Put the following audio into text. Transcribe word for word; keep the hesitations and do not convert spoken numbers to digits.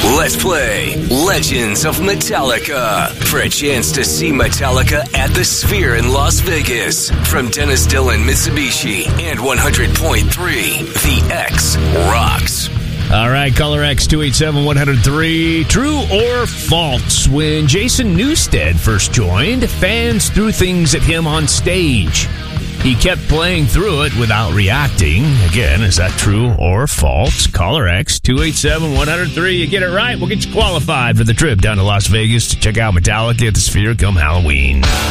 Let's play Legends of Metallica for a chance to see Metallica at the Sphere in Las Vegas from Dennis Dillon Mitsubishi and one hundred point three The X rocks. All right, caller X two eight seven, one oh three. True or false? When Jason Newsted first joined, fans threw things at him on stage. He kept playing through it without reacting. Again, is that true or false? Caller X two eight seven, one oh three. You get it right, we'll get you qualified for the trip down to Las Vegas to check out Metallica at the Sphere come Halloween.